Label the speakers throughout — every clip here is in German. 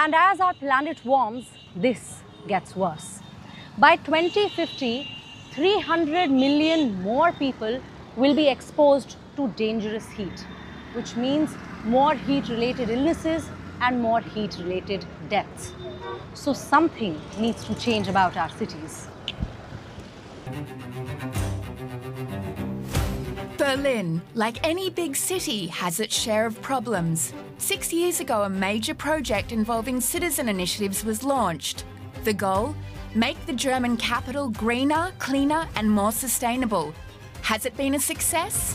Speaker 1: And as our planet warms, this gets worse. By 2050, 300 million more people will be exposed to dangerous heat, which means more heat-related illnesses and more heat-related deaths. So something needs to change about our cities.
Speaker 2: Berlin, like any big city, has its share of problems. 6 years ago, a major project involving citizen initiatives was launched. The goal? Make the German capital greener, cleaner and more sustainable. Has it been a success?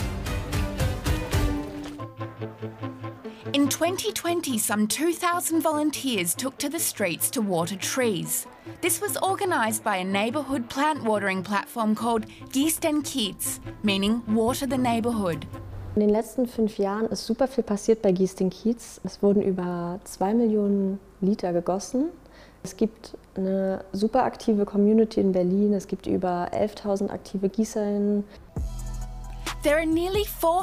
Speaker 2: In 2020, some 2,000 volunteers took to the streets to water trees. This was organised by a neighbourhood plant watering platform called Gieß den Kiez, meaning water the neighbourhood.
Speaker 3: In den letzten 5 Jahren ist super viel passiert bei Gieß den Kiez. Es wurden über 2 Millionen Liter gegossen. Es gibt eine super aktive Community in Berlin. Es gibt über 11.000 aktive GießerInnen.
Speaker 2: There are nearly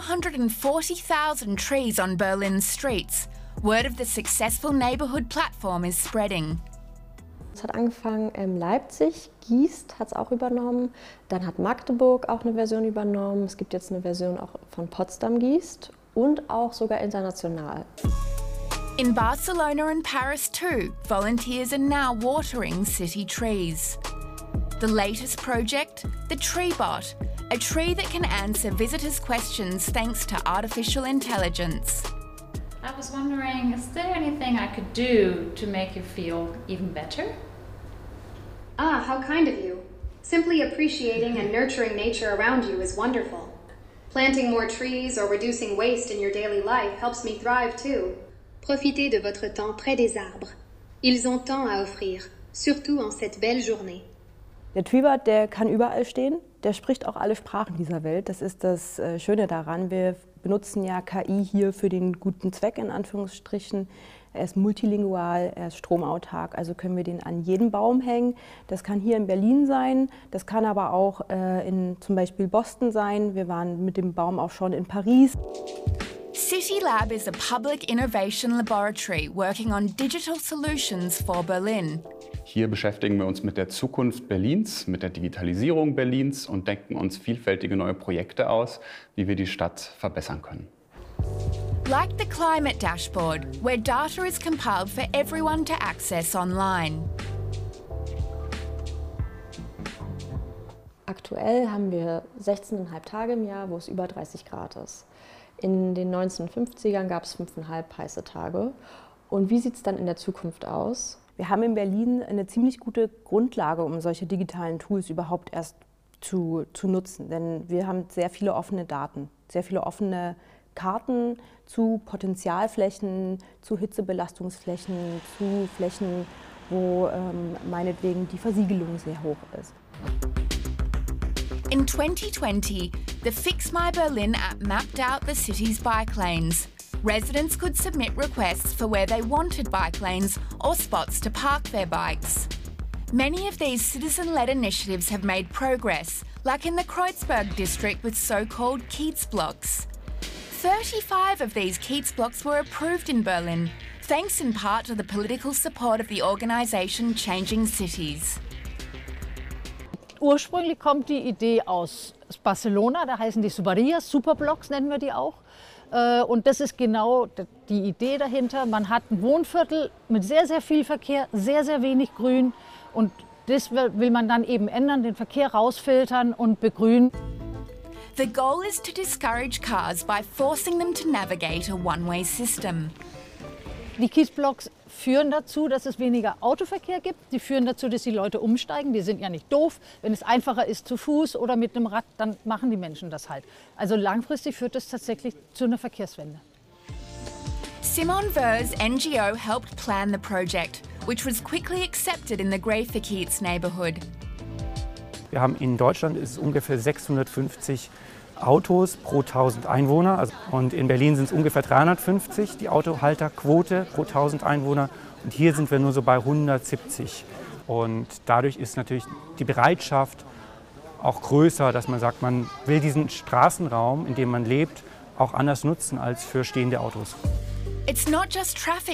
Speaker 2: 440,000 trees on Berlin's streets. Word of the successful neighbourhood platform is spreading.
Speaker 3: Es hat angefangen in Leipzig, Gießt hat es auch übernommen, dann hat Magdeburg auch eine Version übernommen, es gibt jetzt eine Version auch von Potsdam Gießt und auch sogar international.
Speaker 2: In Barcelona and Paris too, volunteers are now watering city trees. The latest project, the TreeBot, a tree that can answer visitors' questions thanks to artificial intelligence.
Speaker 4: I was wondering, is there anything I could do to make you feel even better?
Speaker 5: Ah, how kind of you. Simply appreciating and nurturing nature around you is wonderful. Planting more trees or reducing waste in your daily life helps me thrive too. Profitez de votre temps près des arbres. Ils ont tant à offrir, surtout en cette belle journée.
Speaker 6: Der TreeBot, der kann überall stehen, der spricht auch alle Sprachen dieser Welt. Das ist das Schöne daran. Wir benutzen ja KI hier für den guten Zweck, in Anführungsstrichen. Er ist multilingual, er ist stromautark, also können wir den an jeden Baum hängen. Das kann hier in Berlin sein, das kann aber auch in zum Beispiel Boston sein. Wir waren mit dem Baum auch schon in Paris.
Speaker 2: CityLab is a public innovation laboratory working on digital solutions for Berlin.
Speaker 7: Hier beschäftigen wir uns mit der Zukunft Berlins, mit der Digitalisierung Berlins und denken uns vielfältige neue Projekte aus, wie wir die Stadt verbessern können.
Speaker 2: Like the climate dashboard, where data is compiled for everyone to access online.
Speaker 3: Aktuell haben wir 16,5 Tage im Jahr, wo es über 30 Grad ist. In den 1950ern gab es 5,5 heiße Tage. Und wie sieht es dann in der Zukunft aus?
Speaker 6: Wir haben in Berlin eine ziemlich gute Grundlage, um solche digitalen Tools überhaupt erst zu nutzen. Denn wir haben sehr viele offene Daten, sehr viele offene Karten zu Potenzialflächen, zu Hitzebelastungsflächen, zu Flächen, wo meinetwegen die Versiegelung sehr hoch ist.
Speaker 2: In 2020, the Fix My Berlin app mapped out the city's bike lanes. Residents could submit requests for where they wanted bike lanes or spots to park their bikes. Many of these citizen-led initiatives have made progress, like in the Kreuzberg district with so-called Kiez blocks. 35 of these Kiez blocks were approved in Berlin, thanks in part to the political support of the organisation Changing Cities.
Speaker 8: Ursprünglich kommt die Idee aus Barcelona, da heißen die Subarías, Superblocks nennen wir die auch. Und das ist genau die Idee dahinter. Man hat ein Wohnviertel mit sehr, sehr viel Verkehr, sehr, sehr wenig Grün. Und das will man dann eben ändern, den Verkehr rausfiltern und begrünen.
Speaker 2: The goal is to discourage cars by forcing them to navigate a one-way system.
Speaker 8: Die Kiezblocks führen dazu, dass es weniger Autoverkehr gibt. Die führen dazu, dass die Leute umsteigen. Die sind ja nicht doof. Wenn es einfacher ist zu Fuß oder mit einem Rad, dann machen die Menschen das halt. Also langfristig führt es tatsächlich zu einer Verkehrswende.
Speaker 2: Simon Ver's NGO helped plan the project, which was quickly accepted in the Graefe-Kiez neighbourhood.
Speaker 9: Wir haben in Deutschland ist ungefähr 650 Autos pro 1000 Einwohner. Und in Berlin sind es ungefähr 350, die Autohalterquote pro 1000 Einwohner. Und hier sind wir nur so bei 170. Und dadurch ist natürlich die Bereitschaft auch größer, dass man sagt, man will diesen Straßenraum, in dem man lebt, auch anders nutzen als für stehende Autos.
Speaker 2: It's not just traffic